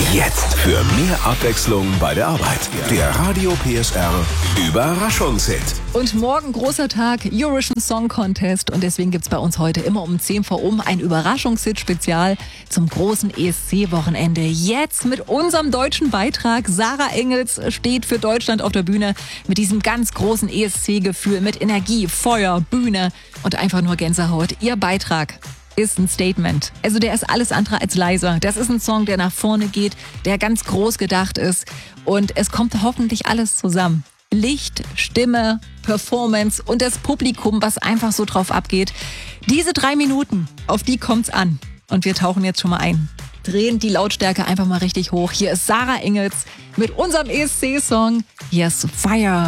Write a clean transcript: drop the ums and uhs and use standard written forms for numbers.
Jetzt für mehr Abwechslung bei der Arbeit. Der Radio PSR Überraschungshit. Und morgen großer Tag, Eurovision Song Contest. Und deswegen gibt's bei uns heute immer um 10 vor ein Überraschungshit-Spezial zum großen ESC-Wochenende. Jetzt mit unserem deutschen Beitrag. Sarah Engels steht für Deutschland auf der Bühne mit diesem ganz großen ESC-Gefühl, mit Energie, Feuer, Bühne und einfach nur Gänsehaut. Ihr Beitrag ist ein Statement. Also der ist alles andere als leiser. Das ist ein Song, der nach vorne geht, der ganz groß gedacht ist. Und es kommt hoffentlich alles zusammen. Licht, Stimme, Performance und das Publikum, was einfach so drauf abgeht. Diese 3 Minuten, auf die kommt's an. Und wir tauchen jetzt schon mal ein. Drehen die Lautstärke einfach mal richtig hoch. Hier ist Sarah Engels mit unserem ESC-Song. Hier ist Fire.